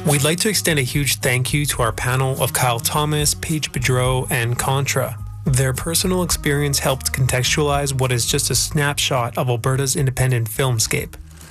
We'd like to extend a huge thank you to our panel of Kyle Thomas, Paige Bedreau, and Contra. Their personal experience helped contextualize what is just a snapshot of Alberta's independent filmscape.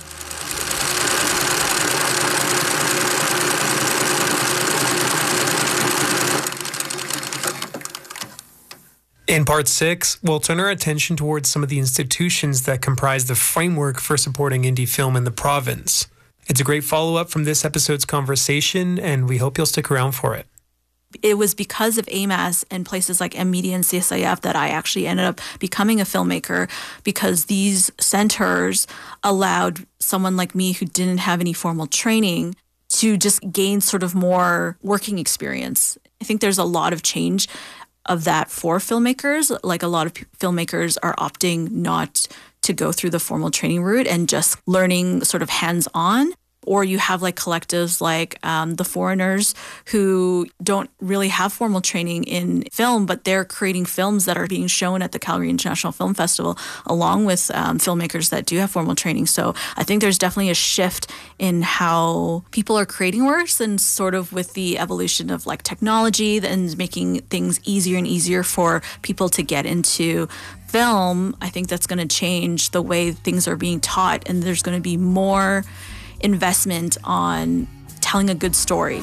In part 6, we'll turn our attention towards some of the institutions that comprise the framework for supporting indie film in the province. It's a great follow-up from this episode's conversation, and we hope you'll stick around for it. It was because of AMAS and places like M-Media and CSIF that I actually ended up becoming a filmmaker, because these centers allowed someone like me who didn't have any formal training to just gain sort of more working experience. I think there's a lot of change of that for filmmakers. Like, a lot of filmmakers are opting not to go through the formal training route and just learning sort of hands-on. Or you have like collectives like The Foreigners, who don't really have formal training in film, but they're creating films that are being shown at the Calgary International Film Festival, along with filmmakers that do have formal training. So I think there's definitely a shift in how people are creating works, and sort of with the evolution of like technology and making things easier and easier for people to get into film. I think that's going to change the way things are being taught, and there's going to be more investment on telling a good story.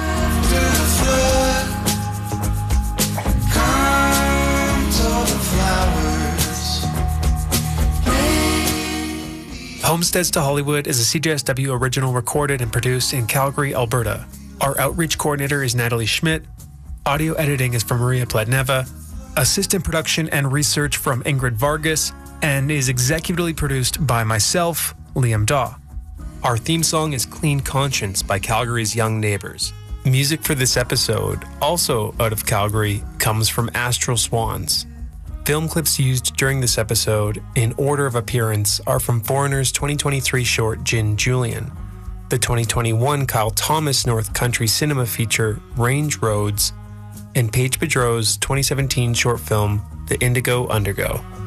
Homesteads to Hollywood is a CJSW original recorded and produced in Calgary, Alberta. Our outreach coordinator is Natalie Schmidt. Audio editing is from Maria Pladneva. Assistant production and research from Ingrid Vargas, and is executively produced by myself, Liam Daw. Our theme song is Clean Conscience by Calgary's Young Neighbors. Music for this episode, also out of Calgary, comes from Astral Swans. Film clips used during this episode, in order of appearance, are from Foreigner's 2023 short Gin Julian, the 2021 Kyle Thomas North Country Cinema feature Range Roads, and Paige Bedreau's 2017 short film The Indigo Undergo.